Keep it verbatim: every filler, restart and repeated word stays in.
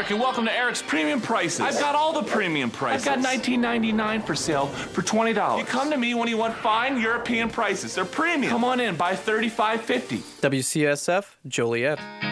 Eric, and welcome to Eric's Premium Prices. I've got all the premium prices. I've got nineteen ninety-nine for sale for twenty dollars. You come to me when you want fine European prices. They're premium. Come on in, buy thirty-five fifty. W C S F, Joliet.